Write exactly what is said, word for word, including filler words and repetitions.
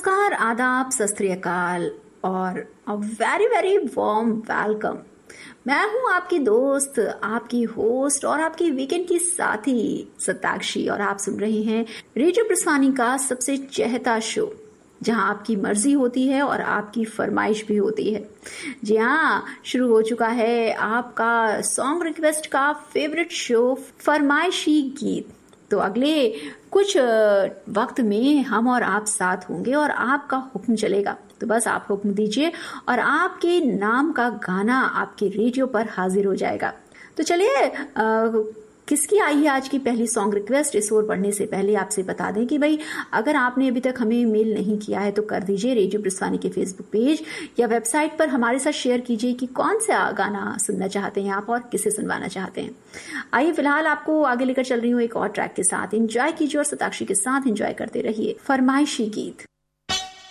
नमस्कार, आदाब, सत श्री अकाल और a very very warm welcome. मैं हूं आपकी दोस्त, आपकी होस्ट और आपकी वीकेंड की साथी सताक्षी, और आप सुन रहे हैं रेडियो प्रस्वानी का सबसे चहेता शो, जहां आपकी मर्जी होती है और आपकी फरमाइश भी होती है। जी हाँ, शुरू हो चुका है आपका सॉन्ग रिक्वेस्ट का फेवरेट शो फरमाइशी गीत। तो अगले कुछ वक्त में हम और आप साथ होंगे और आपका हुक्म चलेगा। तो बस आप हुक्म दीजिए और आपके नाम का गाना आपके रेडियो पर हाजिर हो जाएगा। तो चलिए, किसकी आई है आज की पहली सॉन्ग रिक्वेस्ट। इस ओर बढ़ने से पहले आपसे बता दें कि भाई, अगर आपने अभी तक हमें मेल नहीं किया है तो कर दीजिए। रेडियो प्रस्वानी के फेसबुक पेज या वेबसाइट पर हमारे साथ शेयर कीजिए कि कौन सा गाना सुनना चाहते हैं आप और किसे सुनवाना चाहते हैं। आइए फिलहाल आपको आगे लेकर चल रही हूँ एक और ट्रैक के साथ। एंजॉय कीजिए और सताक्षी के साथ एंजॉय करते रहिए फरमाइशी गीत।